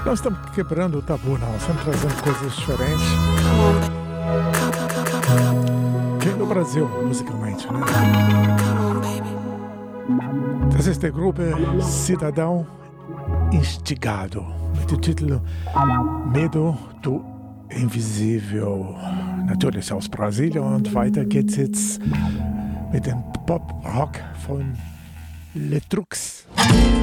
Nós estamos quebrando o tabu, não. Estamos trazendo coisas diferentes. Aqui no Brasil, musicalmente, né? Das ist der grupo Cidadão Instigado, mit dem Titel Medo do Invisível. Natürlich aus Brasilien, und weiter geht's jetzt mit dem Pop-Rock von Letrux.